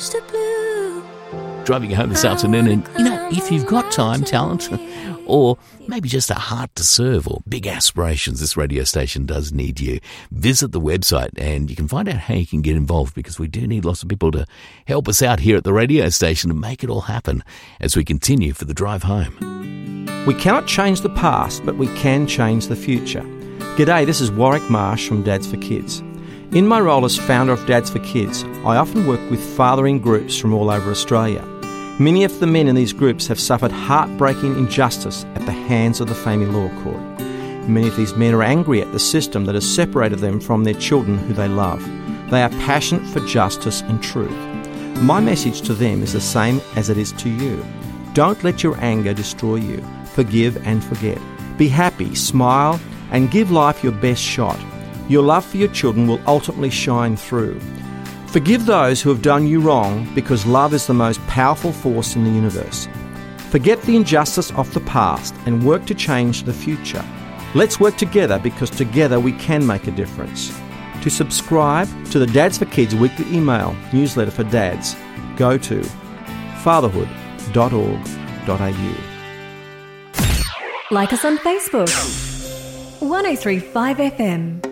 Mr. Blue. Driving home this afternoon, and if you've got time, talent, or maybe just a heart to serve or big aspirations, this radio station does need you. Visit the website and you can find out how you can get involved, because we do need lots of people to help us out here at the radio station and make it all happen as we continue for the drive home. We cannot change the past, but we can change the future. G'day, this is Warwick Marsh from Dads for Kids. In my role as founder of Dads for Kids, I often work with fathering groups from all over Australia. Many of the men in these groups have suffered heartbreaking injustice at the hands of the Family Law Court. Many of these men are angry at the system that has separated them from their children who they love. They are passionate for justice and truth. My message to them is the same as it is to you. Don't let your anger destroy you. Forgive and forget. Be happy, smile, and give life your best shot. Your love for your children will ultimately shine through. Forgive those who have done you wrong, because love is the most powerful force in the universe. Forget the injustice of the past and work to change the future. Let's work together, because together we can make a difference. To subscribe to the Dads for Kids weekly email newsletter for dads, go to fatherhood.org.au. Like us on Facebook. 1035 FM.